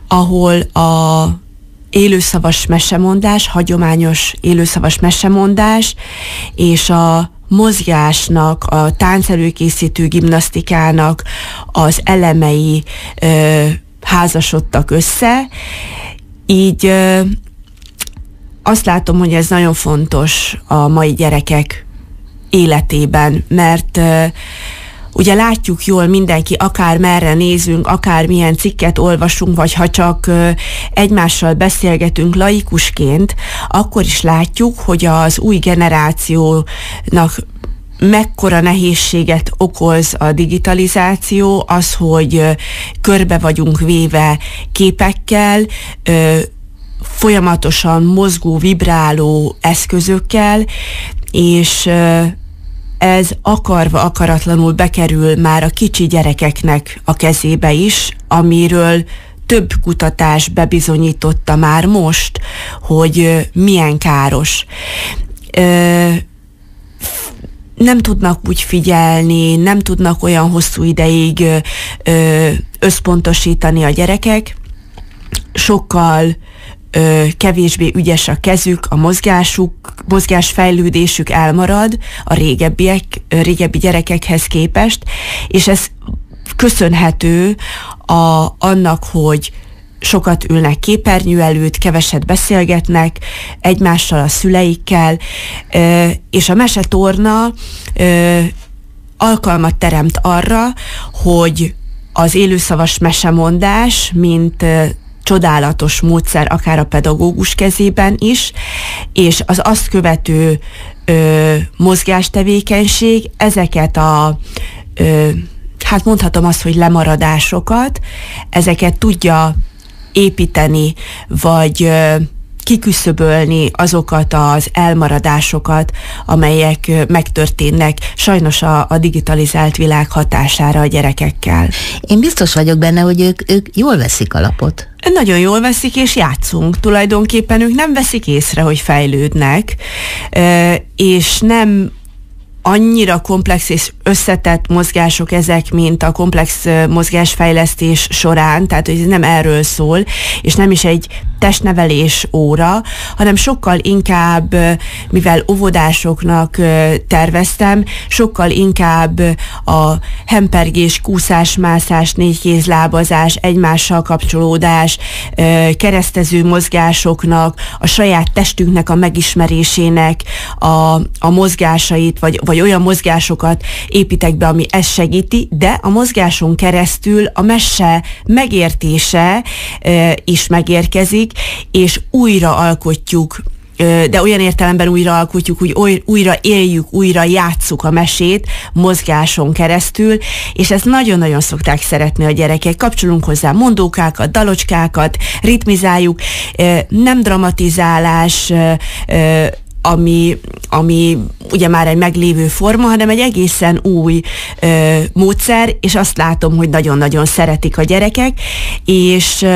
ahol a élőszavas mesemondás, hagyományos élőszavas mesemondás és a mozgásnak, a táncelőkészítő gimnasztikának az elemei házasodtak össze. Így azt látom, hogy ez nagyon fontos a mai gyerekek életében, mert ugye látjuk jól mindenki, akár merre nézünk, akár milyen cikket olvasunk, vagy ha csak egymással beszélgetünk laikusként, akkor is látjuk, hogy az új generációnak mekkora nehézséget okoz a digitalizáció, az, hogy körbe vagyunk véve képekkel, folyamatosan mozgó, vibráló eszközökkel, és ez akarva, akaratlanul bekerül már a kicsi gyerekeknek a kezébe is, amiről több kutatás bebizonyította már most, hogy milyen káros. Nem tudnak úgy figyelni, nem tudnak olyan hosszú ideig összpontosítani a gyerekek, sokkal kevésbé ügyes a kezük, a mozgásfejlődésük elmarad a régebbi gyerekekhez képest, és ez köszönhető annak, hogy sokat ülnek képernyő előtt, keveset beszélgetnek egymással, a szüleikkel, és a mesetorna alkalmat teremt arra, hogy az élőszavas mesemondás, mint csodálatos módszer akár a pedagógus kezében is, és az azt követő mozgástevékenység ezeket hát mondhatom azt, hogy lemaradásokat, ezeket tudja építeni, vagy kiküszöbölni azokat az elmaradásokat, amelyek megtörténnek sajnos a digitalizált világ hatására a gyerekekkel. Én biztos vagyok benne, hogy ők jól veszik a lapot. Nagyon jól veszik, és játszunk. Tulajdonképpen ők nem veszik észre, hogy fejlődnek, és nem annyira komplex és összetett mozgások ezek, mint a komplex mozgásfejlesztés során, tehát hogy ez nem erről szól, és nem is egy testnevelés óra, hanem sokkal inkább, mivel óvodásoknak terveztem, sokkal inkább a hempergés, kúszás, mászás, négykézlábazás, egymással kapcsolódás, keresztező mozgásoknak, a saját testünknek a megismerésének a mozgásait, vagy olyan mozgásokat építek be, ami ezt segíti, de a mozgáson keresztül a mese megértése is megérkezik, és újra alkotjuk, de olyan értelemben újra alkotjuk, hogy újra éljük, újra játsszuk a mesét mozgáson keresztül, és ezt nagyon-nagyon szokták szeretni a gyerekek. Kapcsolunk hozzá mondókákat, dalocskákat, ritmizáljuk, nem dramatizálás, ami ugye már egy meglévő forma, hanem egy egészen új módszer, és azt látom, hogy nagyon-nagyon szeretik a gyerekek, és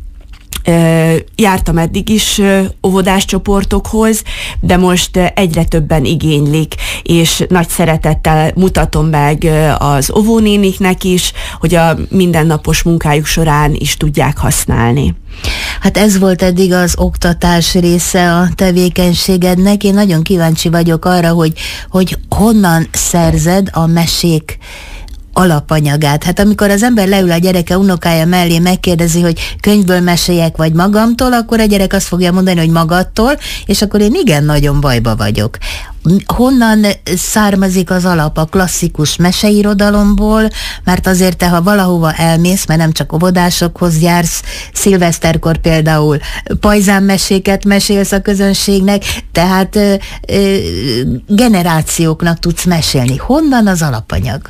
jártam eddig is óvodás csoportokhoz, de most egyre többen igénylik, és nagy szeretettel mutatom meg az óvónéniknek is, hogy a mindennapos munkájuk során is tudják használni. Hát ez volt eddig az oktatás része a tevékenységednek. Én nagyon kíváncsi vagyok arra, hogy honnan szerzed a mesék alapanyagát. Hát amikor az ember leül a gyereke unokája mellé, megkérdezi, hogy könyvből meséljek, vagy magamtól, akkor a gyerek azt fogja mondani, hogy magadtól, és akkor én igen nagyon bajba vagyok. Honnan származik az alap? A klasszikus meseirodalomból? Mert azért te, ha valahova elmész, mert nem csak óvodásokhoz jársz, szilveszterkor például pajzánmeséket mesélsz a közönségnek, tehát generációknak tudsz mesélni. Honnan az alapanyag?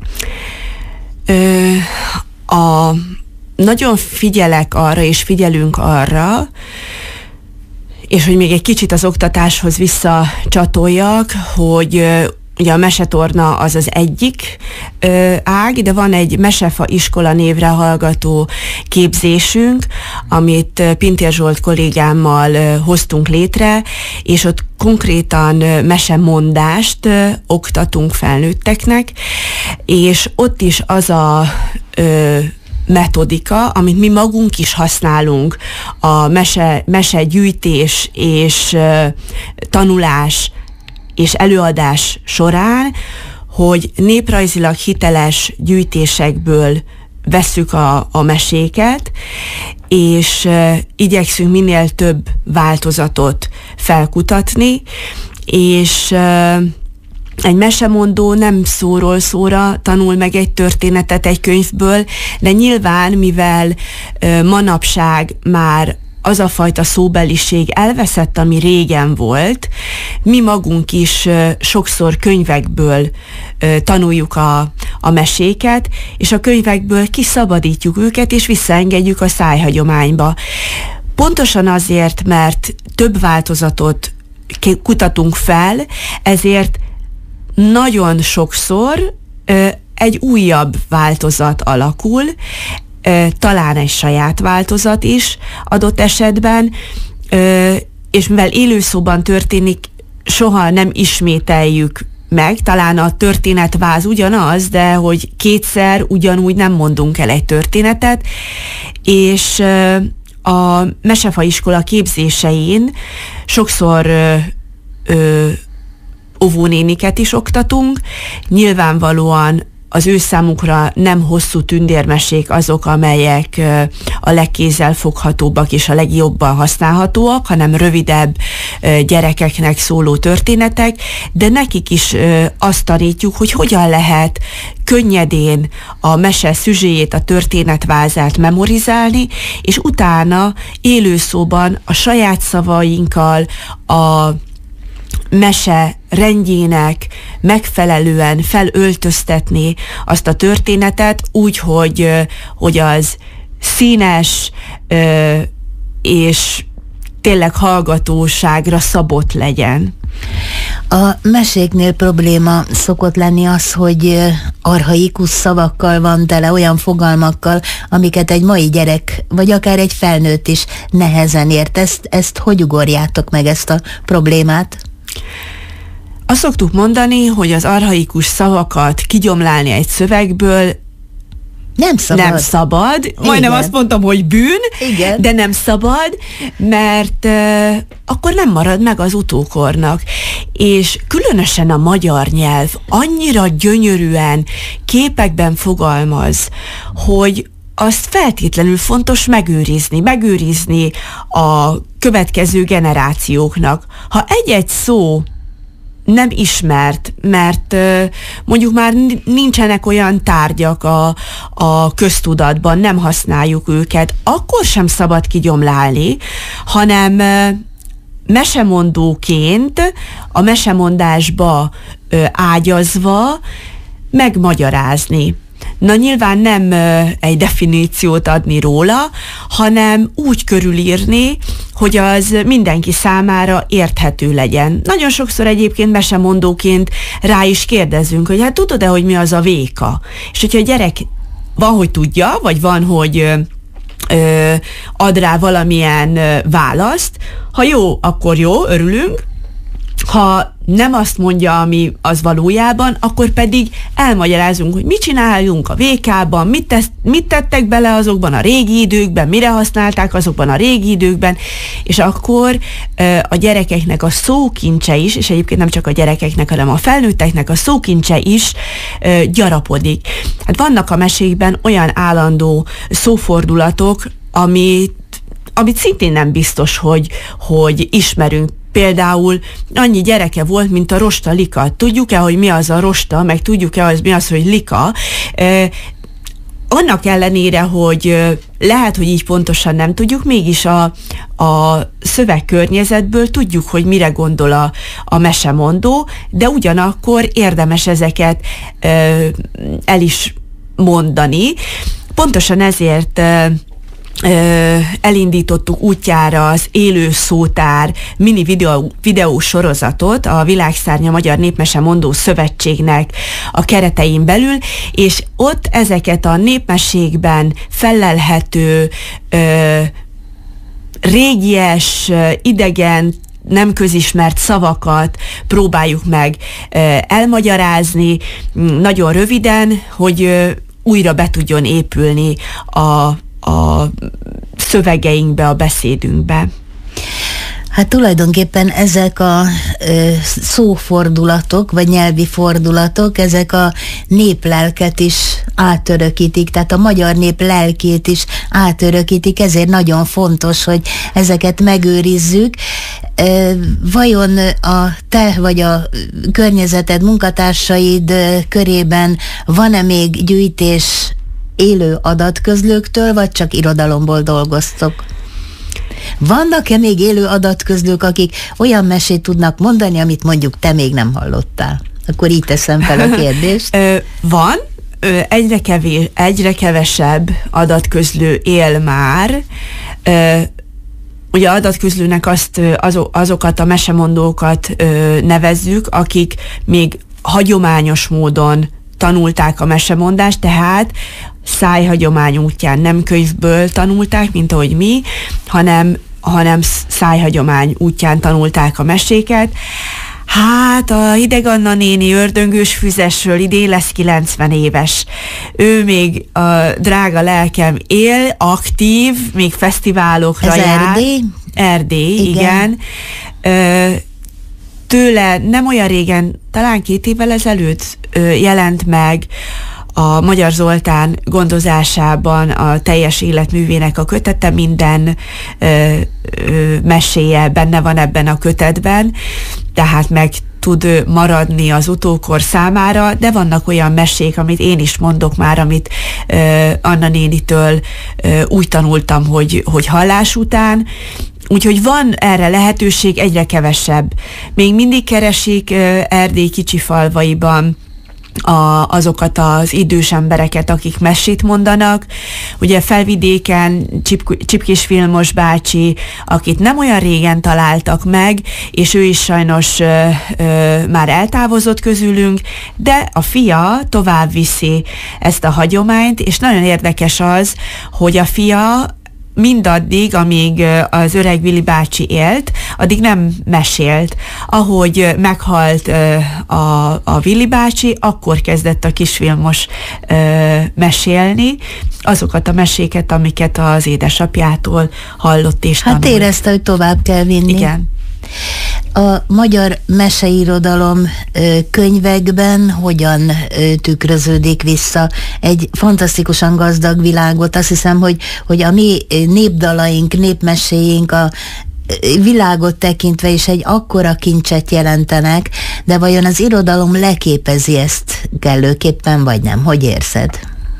Nagyon figyelek arra, és figyelünk arra, és hogy még egy kicsit az oktatáshoz visszacsatoljak, hogy ugye a mesetorna az az egyik ág, de van egy Mesefa iskola névre hallgató képzésünk, amit Pintér Zsolt kollégámmal hoztunk létre, és ott konkrétan mesemondást oktatunk felnőtteknek, és ott is az a metodika, amit mi magunk is használunk a mesegyűjtés és tanulás és előadás során, hogy néprajzilag hiteles gyűjtésekből vesszük a meséket, és igyekszünk minél több változatot felkutatni, és egy mesemondó nem szóról szóra tanul meg egy történetet egy könyvből, de nyilván, mivel manapság már az a fajta szóbeliség elveszett, ami régen volt, mi magunk is sokszor könyvekből tanuljuk a meséket, és a könyvekből kiszabadítjuk őket, és visszaengedjük a szájhagyományba. Pontosan azért, mert több változatot kutatunk fel, ezért nagyon sokszor egy újabb változat alakul, talán egy saját változat is adott esetben, és mivel élőszóban történik, soha nem ismételjük meg, talán a történetváz ugyanaz, de hogy kétszer ugyanúgy nem mondunk el egy történetet, és a mesefaiskola képzésein sokszor óvónéniket is oktatunk, nyilvánvalóan az ő számukra nem hosszú tündérmesék azok, amelyek a legkézzelfoghatóbbak és a legjobban használhatóak, hanem rövidebb gyerekeknek szóló történetek, de nekik is azt tanítjuk, hogy hogyan lehet könnyedén a mese szüzséjét, a történetvázát memorizálni, és utána élőszóban a saját szavainkkal, a mese rendjének megfelelően felöltöztetni azt a történetet úgy, hogy az színes és tényleg hallgatóságra szabott legyen. A meséknél probléma szokott lenni az, hogy archaikus szavakkal van tele, olyan fogalmakkal, amiket egy mai gyerek, vagy akár egy felnőtt is nehezen ért. Ezt hogy ugorjátok meg, ezt a problémát? Azt szoktuk mondani, hogy az archaikus szavakat kigyomlálni egy szövegből nem szabad. Majdnem azt mondtam, hogy bűn, igen. De nem szabad, mert akkor nem marad meg az utókornak. És különösen a magyar nyelv annyira gyönyörűen képekben fogalmaz, hogy azt feltétlenül fontos megőrizni a következő generációknak. Ha egy-egy szó nem ismert, mert mondjuk már nincsenek olyan tárgyak a köztudatban, nem használjuk őket, akkor sem szabad kigyomlálni, hanem mesemondóként, a mesemondásba ágyazva megmagyarázni. Na nyilván nem egy definíciót adni róla, hanem úgy körülírni, hogy az mindenki számára érthető legyen. Nagyon sokszor egyébként mesemondóként rá is kérdezünk, hogy hát tudod-e, hogy mi az a véka? És hogyha a gyerek van, hogy tudja, vagy van, hogy ad rá valamilyen választ, ha jó, akkor jó, örülünk, ha nem azt mondja, ami az valójában, akkor pedig elmagyarázunk, hogy mit csináljunk a vékában, mit tettek bele azokban a régi időkben, mire használták azokban a régi időkben, és akkor a gyerekeknek a szókincse is, és egyébként nem csak a gyerekeknek, hanem a felnőtteknek a szókincse is gyarapodik. Hát vannak a mesékben olyan állandó szófordulatok, amit szintén nem biztos, hogy ismerünk. Például annyi gyereke volt, mint a rosta lika. Tudjuk-e, hogy mi az a rosta, meg tudjuk-e, hogy mi az, hogy lika? Annak ellenére, hogy lehet, hogy így pontosan nem tudjuk, mégis a szövegkörnyezetből tudjuk, hogy mire gondol a mesemondó, de ugyanakkor érdemes ezeket el is mondani. Pontosan ezért elindítottuk útjára az Élő Szótár mini videó sorozatot a Világszárnya Magyar Népmesemondó Szövetségnek a keretein belül, és ott ezeket a népmesékben fellelhető régies, idegen, nem közismert szavakat próbáljuk meg elmagyarázni nagyon röviden, hogy újra be tudjon épülni a szövegeinkbe, a beszédünkbe. Hát tulajdonképpen ezek a szófordulatok, vagy nyelvi fordulatok, ezek a néplelket is átörökítik, tehát a magyar nép lelkét is átörökítik, ezért nagyon fontos, hogy ezeket megőrizzük. Vajon a te vagy a környezeted, munkatársaid körében van-e még gyűjtés élő adatközlőktől, vagy csak irodalomból dolgoztok? Vannak-e még élő adatközlők, akik olyan mesét tudnak mondani, amit mondjuk te még nem hallottál? Akkor így teszem fel a kérdést. Van, egyre kevesebb adatközlő él már. Ugye adatközlőnek azokat a mesemondókat nevezzük, akik még hagyományos módon tanulták a mesemondást, tehát szájhagyomány útján, nem könyvből tanulták, mint ahogy mi, hanem szájhagyomány útján tanulták a meséket. Hát a Hideg Anna néni ördöngős füzesről idén lesz 90 éves. Ő még, a drága lelkem, él, aktív, még fesztiválokra jár. Erdély? Erdély, igen. Tőle nem olyan régen, talán 2 évvel ezelőtt jelent meg a Magyar Zoltán gondozásában a teljes életművének a kötete, minden meséje benne van ebben a kötetben, tehát meg tud maradni az utókor számára, de vannak olyan mesék, amit én is mondok már, amit Anna nénitől úgy tanultam, hogy hallás után. Úgyhogy van erre lehetőség, egyre kevesebb. Még mindig keresik Erdély kicsi falvaiban azokat az idős embereket, akik mesét mondanak. Ugye Felvidéken Csipkés Vilmos bácsi, akit nem olyan régen találtak meg, és ő is sajnos már eltávozott közülünk, de a fia tovább viszi ezt a hagyományt, és nagyon érdekes az, hogy a fia mindaddig, amíg az öreg Vili bácsi élt, addig nem mesélt. Ahogy meghalt a Vili bácsi, akkor kezdett a kis Vilmos mesélni azokat a meséket, amiket az édesapjától hallott és tanult. Hát érezte, hogy tovább kell vinni. Igen. A magyar meseirodalom könyvekben hogyan tükröződik vissza egy fantasztikusan gazdag világot? Azt hiszem, hogy a mi népdalaink, népmeséink a világot tekintve is egy akkora kincset jelentenek, de vajon az irodalom leképezi ezt kellőképpen, vagy nem? Hogy érzed?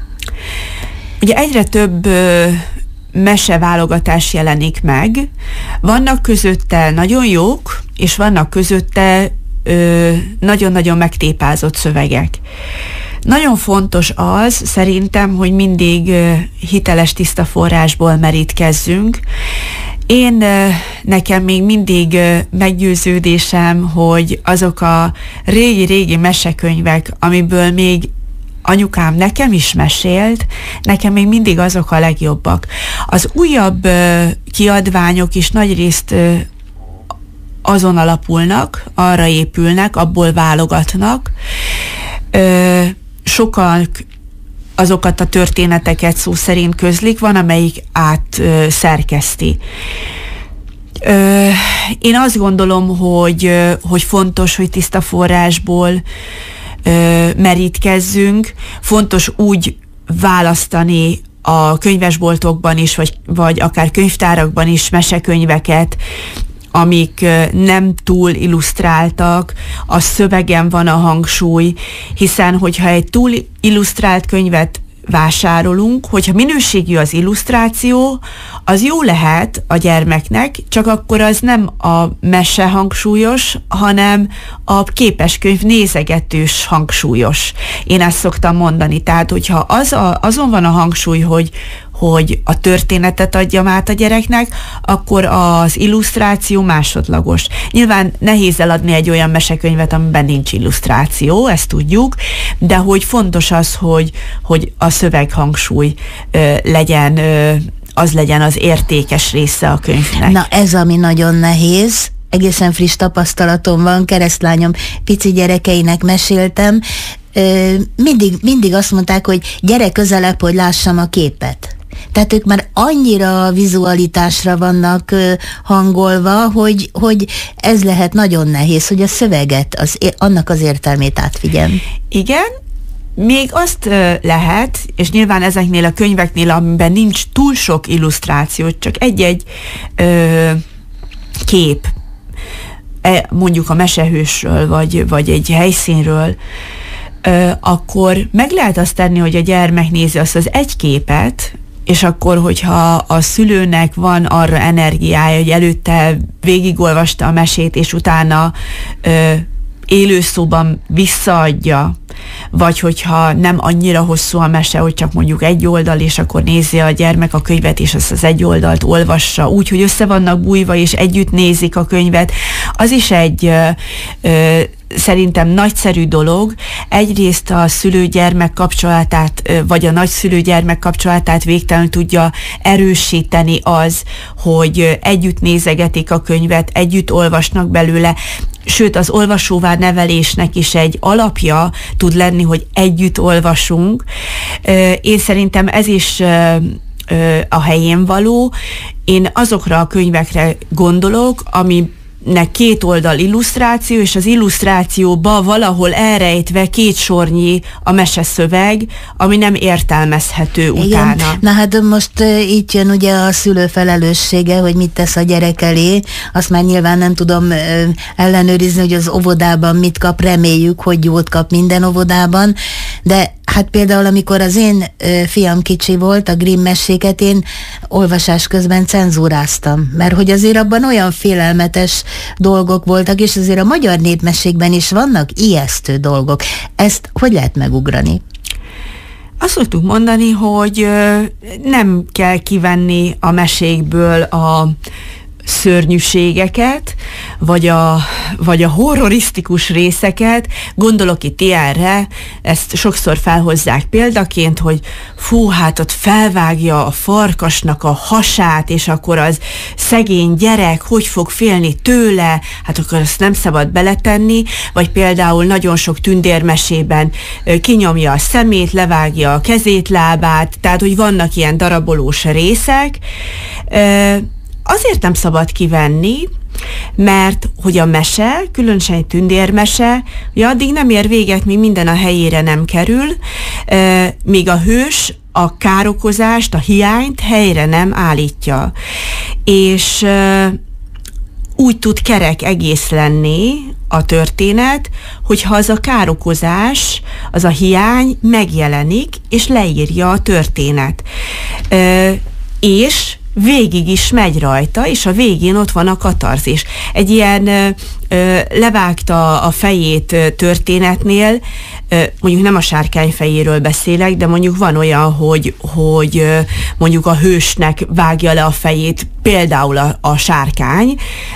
Ugye egyre több meseválogatás jelenik meg. Vannak közötte nagyon jók, és vannak közötte nagyon-nagyon megtépázott szövegek. Nagyon fontos az, szerintem, hogy mindig hiteles, tiszta forrásból merítkezzünk. Nekem még mindig meggyőződésem, hogy azok a régi-régi mesekönyvek, amiből még anyukám nekem is mesélt, nekem még mindig azok a legjobbak. Az újabb kiadványok is nagyrészt azon alapulnak, arra épülnek, abból válogatnak. Sokan azokat a történeteket szó szerint közlik, van, amelyik átszerkeszti. Én azt gondolom, hogy fontos, hogy tiszta forrásból merítkezzünk. Fontos úgy választani a könyvesboltokban is, vagy akár könyvtárakban is mesekönyveket, amik nem túl illusztráltak, a szövegen van a hangsúly, hiszen hogyha egy túl illusztrált könyvet vásárolunk, hogyha minőségű az illusztráció, az jó lehet a gyermeknek, csak akkor az nem a mese hangsúlyos, hanem a képeskönyv nézegetős hangsúlyos. Én ezt szoktam mondani, tehát hogyha azon van a hangsúly, hogy a történetet adjam át a gyereknek, akkor az illusztráció másodlagos. Nyilván nehéz eladni egy olyan mesekönyvet, amiben nincs illusztráció, ezt tudjuk, de hogy fontos az, hogy a szöveghangsúly legyen, az legyen az értékes része a könyvnek. Na ez, ami nagyon nehéz, egészen friss tapasztalatom van, keresztlányom pici gyerekeinek meséltem, mindig azt mondták, hogy gyere közelebb, hogy lássam a képet. Tehát ők már annyira vizualitásra vannak hangolva, hogy ez lehet nagyon nehéz, hogy a szöveget, annak az értelmét átvigyem. Igen, még azt lehet, és nyilván ezeknél a könyveknél, amiben nincs túl sok illusztráció, csak egy-egy kép, mondjuk a mesehősről, vagy egy helyszínről, akkor meg lehet azt tenni, hogy a gyermek nézi azt az egy képet, és akkor, hogyha a szülőnek van arra energiája, hogy előtte végigolvasta a mesét, és utána élőszóban visszaadja, vagy hogyha nem annyira hosszú a mese, hogy csak mondjuk egy oldal, és akkor nézi a gyermek a könyvet, és azt az egy oldalt olvassa, úgy, hogy össze vannak bújva, és együtt nézik a könyvet, az is egy szerintem nagyszerű dolog. Egyrészt a szülő-gyermek kapcsolatát, vagy a nagyszülő-gyermek kapcsolatát végtelenül tudja erősíteni az, hogy együtt nézegetik a könyvet, együtt olvasnak belőle, sőt az olvasóvá nevelésnek is egy alapja tud lenni, hogy együtt olvasunk. Én szerintem ez is a helyén való. Én azokra a könyvekre gondolok, aminek 2 oldal illusztráció, és az illusztrációba valahol elrejtve 2 sornyi a meseszöveg, ami nem értelmezhető utána. Igen. Na hát most itt jön ugye a szülő felelőssége, hogy mit tesz a gyerek elé. Azt már nyilván nem tudom ellenőrizni, hogy az óvodában mit kap, reméljük, hogy jót kap minden óvodában, de hát például, amikor az én fiam kicsi volt, a Grimm meséket én olvasás közben cenzúráztam, mert hogy azért abban olyan félelmetes dolgok voltak, és azért a magyar népmesékben is vannak ijesztő dolgok. Ezt hogy lehet megugrani? Azt szoktuk mondani, hogy nem kell kivenni a mesékből a szörnyűségeket, vagy a horrorisztikus részeket. Gondolok itt ilyenre, ezt sokszor felhozzák példaként, hogy fú, hát ott felvágja a farkasnak a hasát, és akkor az szegény gyerek hogy fog félni tőle, hát akkor azt nem szabad beletenni, vagy például nagyon sok tündérmesében kinyomja a szemét, levágja a kezét, lábát, tehát hogy vannak ilyen darabolós részek. Azért nem szabad kivenni, mert hogy a mese, különösen egy tündérmese, hogy addig nem ér véget, míg minden a helyére nem kerül, míg a hős a károkozást, a hiányt helyre nem állítja. És úgy tud kerek egész lenni a történet, hogyha az a károkozás, az a hiány megjelenik, és leírja a történet. És végig is megy rajta, és a végén ott van a katarzis. Egy ilyen levágta a fejét történetnél, mondjuk nem a sárkány fejéről beszélek, de mondjuk van olyan, hogy mondjuk a hősnek vágja le a fejét, például a sárkány,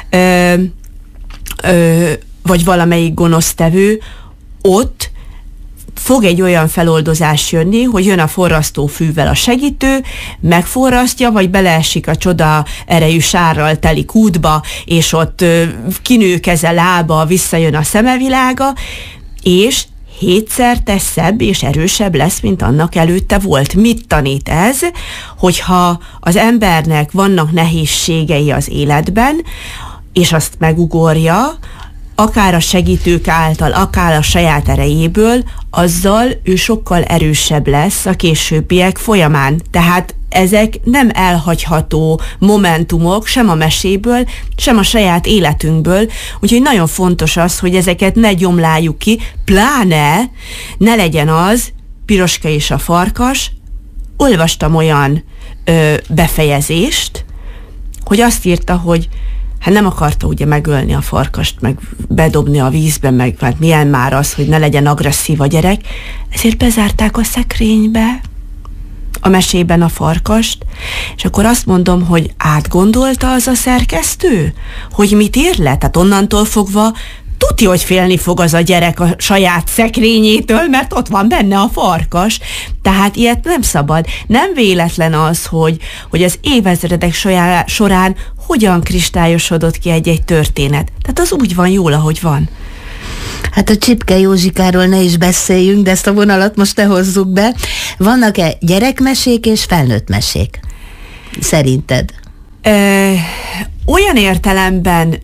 vagy valamelyik gonosztevő, ott fog egy olyan feloldozás jönni, hogy jön a forrasztófűvel a segítő, megforrasztja, vagy beleesik a csoda erejű sárral teli kútba, és ott kinő keze, lába, visszajön a szemevilága, és 7-szer szebb és erősebb lesz, mint annak előtte volt. Mit tanít ez? Hogyha az embernek vannak nehézségei az életben, és azt megugorja, akár a segítők által, akár a saját erejéből, azzal ő sokkal erősebb lesz a későbbiek folyamán. Tehát ezek nem elhagyható momentumok, sem a meséből, sem a saját életünkből, úgyhogy nagyon fontos az, hogy ezeket ne gyomláljuk ki, pláne ne legyen az, Piroska és a farkas. Olvastam olyan befejezést, hogy azt írta, hogy hát nem akarta ugye megölni a farkast, meg bedobni a vízbe, meg hát milyen már az, hogy ne legyen agresszív a gyerek, ezért bezárták a szekrénybe a mesében a farkast, és akkor azt mondom, hogy átgondolta az a szerkesztő, hogy mit ír le, tehát onnantól fogva tudja, hogy félni fog az a gyerek a saját szekrényétől, mert ott van benne a farkas. Tehát ilyet nem szabad. Nem véletlen az, hogy az évezredek során hogyan kristályosodott ki egy-egy történet. Tehát az úgy van jól, ahogy van. Hát a Csipke Józsikáról ne is beszéljünk, de ezt a vonalat most ne hozzuk be. Vannak-e gyerekmesék és felnőtt mesék? Szerinted? Olyan értelemben,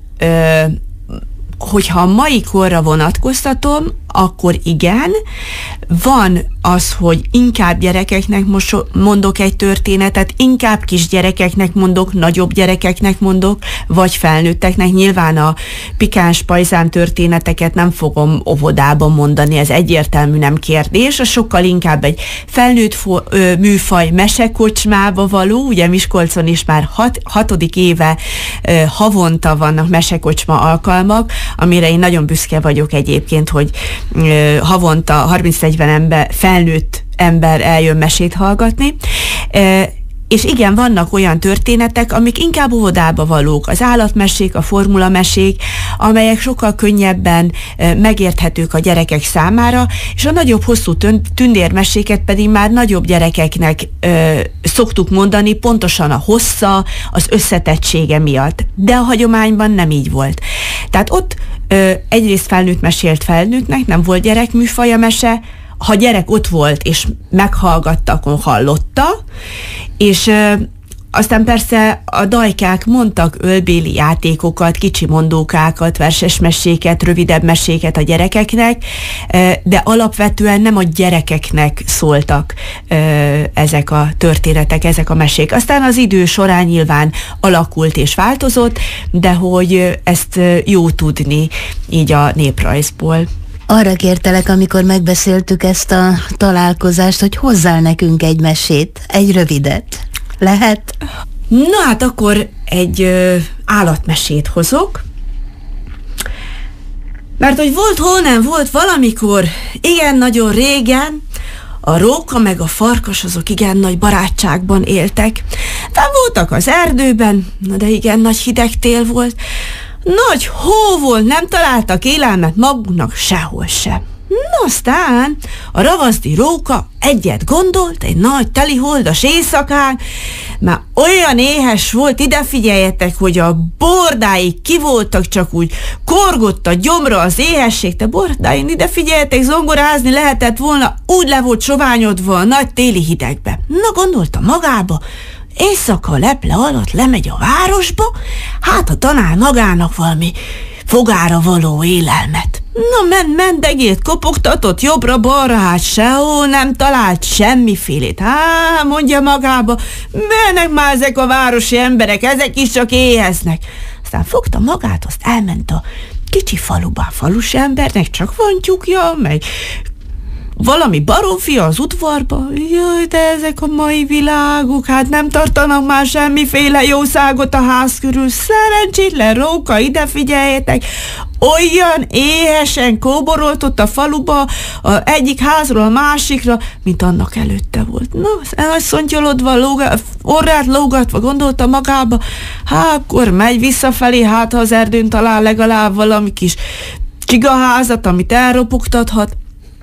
hogyha a mai korra vonatkoztatom, akkor igen. Van az, hogy inkább gyerekeknek mondok egy történetet, inkább kisgyerekeknek mondok, nagyobb gyerekeknek mondok, vagy felnőtteknek. Nyilván a pikáns pajzán történeteket nem fogom óvodában mondani, ez egyértelmű, nem kérdés. Sokkal inkább egy felnőtt műfaj mesekocsmába való, ugye Miskolcon is már 6. éve havonta vannak mesekocsma alkalmak, amire én nagyon büszke vagyok egyébként, hogy havonta 30-40 felnőtt ember eljön mesét hallgatni. És igen, vannak olyan történetek, amik inkább óvodába valók, az állatmesék, a formulamesék, amelyek sokkal könnyebben megérthetők a gyerekek számára, és a nagyobb, hosszú tündérmeséket pedig már nagyobb gyerekeknek szoktuk mondani, pontosan a hossza, az összetettsége miatt. De a hagyományban nem így volt. Tehát ott egyrészt felnőtt mesélt felnőttnek, nem volt gyerekműfaja mese, ha gyerek ott volt és meghallgatta, akkor hallotta, és aztán persze a dajkák mondtak ölbéli játékokat, kicsi mondókákat, verses meséket, rövidebb meséket a gyerekeknek, de alapvetően nem a gyerekeknek szóltak ezek a történetek, ezek a mesék. Aztán az idő során nyilván alakult és változott, de hogy ezt jó tudni így a néprajzból. Arra kértelek, amikor megbeszéltük ezt a találkozást, hogy hozzál nekünk egy mesét, egy rövidet. Lehet? Na hát akkor egy állatmesét hozok. Mert hogy volt, hol nem volt valamikor, igen, nagyon régen, a róka meg a farkas azok igen nagy barátságban éltek. Fenn voltak az erdőben, na de igen nagy hideg tél volt. Nagy hó volt, nem találtak élelmet maguknak sehol sem. Na aztán a ravaszdi róka egyet gondolt, egy nagy teliholdas éjszakán, már olyan éhes volt, ide figyeljetek, hogy a bordáig ki voltak, csak úgy korgott a gyomra az éhesség, de bordáin ide figyeljetek, zongorázni lehetett volna, úgy le volt soványodva a nagy téli hidegbe. Na gondolta magába, éjszaka a leple alatt lemegy a városba, hát a tanár magának valami fogára való élelmet. Na mendegét kopogtatott jobbra-balra, hát sehol nem talált semmifélét. Hát mondja magába, mennek már ezek a városi emberek, ezek is csak éheznek. Aztán fogta magát, azt elment a kicsi faluba. A falusi embernek csak van tyúkja, meg valami baromfia az udvarba. Jaj, de ezek a mai világok, hát nem tartanak már semmiféle jószágot a ház körül. Szerencsétlen róka, ide figyeljetek, olyan éhesen kóboroltott a faluba, egyik házról a másikra, mint annak előtte volt. Na, elszontyolodva, orrát lógatva gondolta magába, hát akkor megy visszafelé, hát ha az erdőn talál legalább valami kis csigaházat, amit elropogtathat.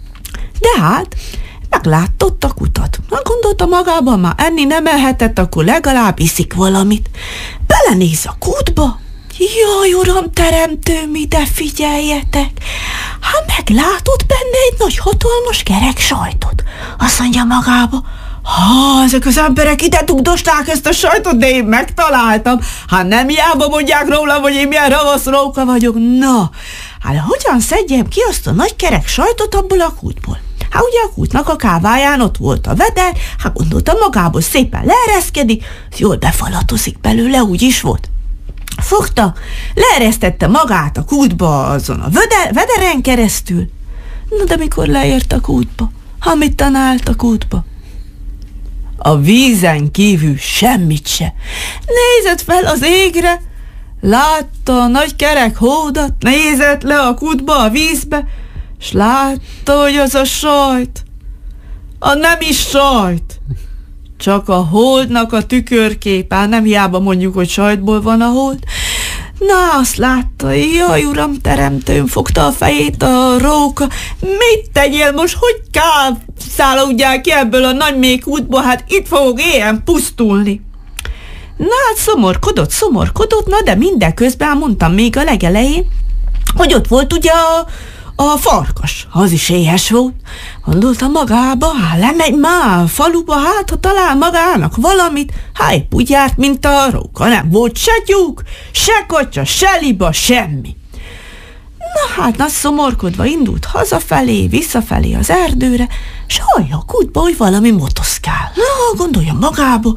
De hát megláttott a kutat. Gondolta magában, már enni nem elhetett, akkor legalább iszik valamit. Belenéz a kútba. Jaj, uram, teremtőm, ide figyeljetek! Hát meglátott benne egy nagy hatalmas kerek sajtot. Azt mondja magába, ezek az emberek ide dugdosták ezt a sajtot, de én megtaláltam. Hát nem hiába mondják róla, hogy én milyen ravasz róka vagyok. Na, hát hogyan szedjem ki azt a nagy kerek sajtot abból a kútból? Hát ugye a kútnak a káváján ott volt a veder, hát gondolta magából, szépen leereszkedik, jól befalatozik belőle, úgy is volt. Fogta, leeresztette magát a kútba azon a vederen keresztül. Na de mikor leért a kútba, mit talált a kútba? A vízen kívül semmit se. Nézett fel az égre, látta a nagy kerek hódat, nézett le a kútba, a vízbe, s látta, hogy az a sajt, nem is sajt, csak a holdnak a tükörképe. Nem hiába mondjuk, hogy sajtból van a hold. Na, azt látta, jaj, uram, teremtőm, fogta a fejét a róka. Mit tegyél most, hogy kászálódjál ki ebből a nagy mély kútból, hát itt fogok éhen pusztulni. Na hát szomorkodott, na de mindeközben mondtam még a legelején, hogy ott volt ugye a farkas, az is éhes volt. Gondolta magába, lemegy már a faluba, hát ha talál magának valamit, épp úgy járt, mint a róka, nem volt se tyúk, se kocsa, se liba, semmi. Na hát, nagy szomorkodva indult hazafelé, visszafelé az erdőre, s hallja a kútba, hogy valami motoszkál. Na, gondolja magába,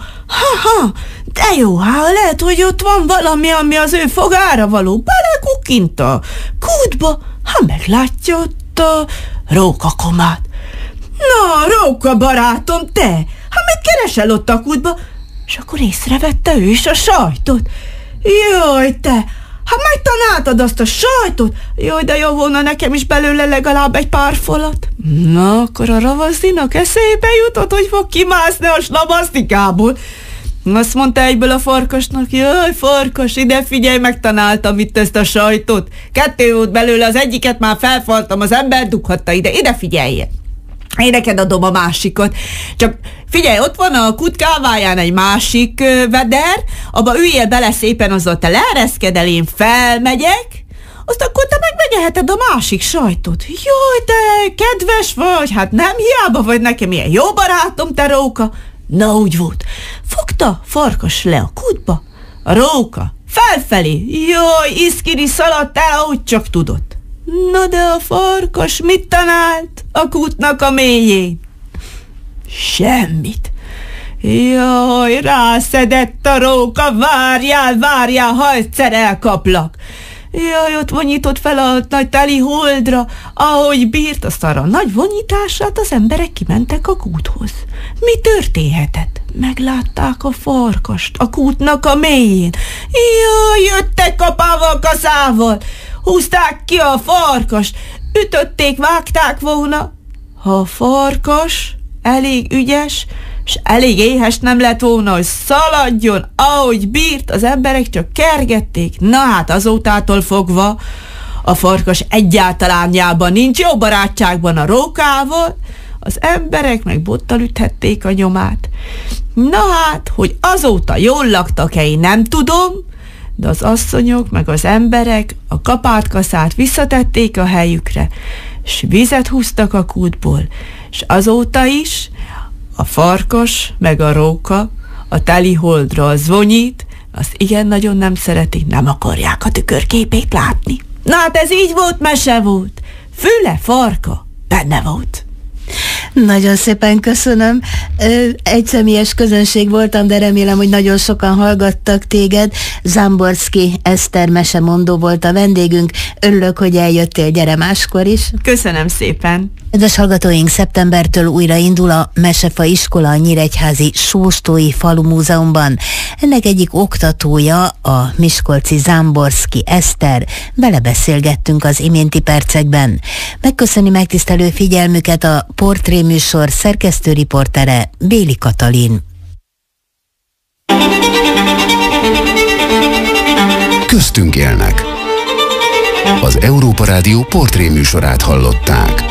de jó, lehet, hogy ott van valami, ami az ő fogára való. Belekukint a kútba, meglátja ott a rókakomát. Na, róka barátom, te, mit keresel ott a kútba? És akkor észrevette ő is a sajtot. Jaj, te, megtanáltad azt a sajtot? Jaj, de jó volna nekem is belőle legalább egy pár folat. Na, akkor a ravaszdinak eszébe jutott, hogy fog kimászni a slabasztikából. Azt mondta egyből a farkasnak, jaj, farkas, ide figyelj, megtanáltam itt ezt a sajtot. 2 volt belőle, az egyiket már felfaltam, az ember dughatta ide figyeljen. Én neked adom a másikat. Csak figyelj, ott van a kút káváján egy másik veder, abba üljél bele szépen, azzal te leereszkedel, én felmegyek, azt akkor te megmegyeheted a másik sajtot. Jaj, te kedves vagy, hát nem hiába vagy nekem ilyen jó barátom, te róka. Na, úgy volt. Fogta farkas le a kútba, a róka felfelé, jaj, iszkiri szaladt el, ahogy csak tudott. Na de a farkas mit talált a kútnak a mélyén? Semmit. Jaj, rászedett a róka, várjál, ha egyszer elkaplak. Jaj, ott vonyított fel a nagy teli holdra, ahogy bírt, azt arra a nagy vonyítását az emberek kimentek a kúthoz. Mi történhetett? Meglátták a farkast a kútnak a mélyén. Jaj, jöttek kapával, kaszával, húzták ki a farkast, ütötték, vágták volna. Ha a farkas elég ügyes, és elég éhes nem lett volna, hogy szaladjon, ahogy bírt, az emberek csak kergették. Na hát azótától fogva a farkas egyáltalánjában nincs jó barátságban a rókával, az emberek meg bottal üthették a nyomát. Na hát, hogy azóta jól laktak-e, én nem tudom, de az asszonyok meg az emberek a kapátkaszát visszatették a helyükre, és vizet húztak a kútból, és azóta is a farkas meg a róka a teli holdra az vonyít, azt igen nagyon nem szeretik, nem akarják a tükörképét látni. Na hát ez így volt, mese volt. Füle, farka, benne volt. Nagyon szépen köszönöm. Egyszemélyes közönség voltam, de remélem, hogy nagyon sokan hallgattak téged. Zámborszky Eszter mesemondó volt a vendégünk. Örülök, hogy eljöttél, gyere máskor is. Köszönöm szépen. Kedves hallgatóink, szeptembertől újra indul a Mesefa iskola a nyíregyházi Sóstói Falumúzeumban. Ennek egyik oktatója a miskolci Zámborszky Eszter. Vele beszélgettünk az iménti percekben. Megköszöni megtisztelő figyelmüket a portréműsor szerkesztőriportere Béli Katalin. Köztünk élnek. Az Európa Rádió portréműsorát hallották.